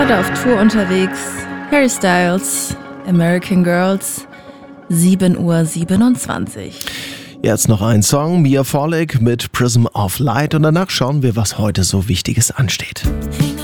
gerade auf Tour unterwegs. Harry Styles, American Girls, 7:27 Uhr. Jetzt noch ein Song, Mia Farley mit Prism of Light, und danach schauen wir, was heute so Wichtiges ansteht. Hang